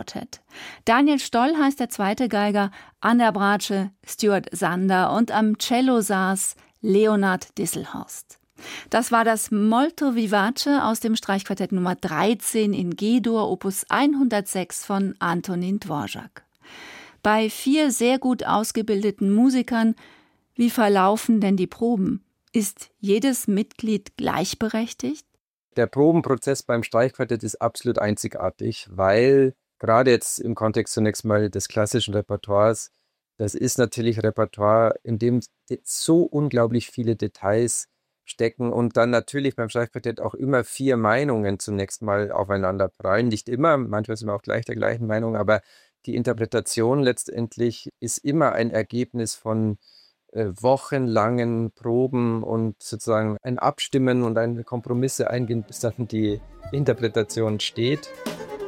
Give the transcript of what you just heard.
Quartett. Daniel Stoll heißt der zweite Geiger, an der Bratsche Stuart Sander und am Cello saß Leonard Disselhorst. Das war das Molto Vivace aus dem Streichquartett Nummer 13 in G-Dur, Opus 106 von Antonin Dvorak. Bei 4 sehr gut ausgebildeten Musikern, wie verlaufen denn die Proben? Ist jedes Mitglied gleichberechtigt? Der Probenprozess beim Streichquartett ist absolut einzigartig, weil gerade jetzt im Kontext zunächst mal des klassischen Repertoires, das ist natürlich Repertoire, in dem so unglaublich viele Details stecken und dann natürlich beim Streichquartett auch immer 4 Meinungen zunächst mal aufeinander prallen. Nicht immer, manchmal sind wir auch gleich der gleichen Meinung, aber die Interpretation letztendlich ist immer ein Ergebnis von wochenlangen Proben und sozusagen ein Abstimmen und ein Kompromisse eingehen, bis dann die Interpretation steht.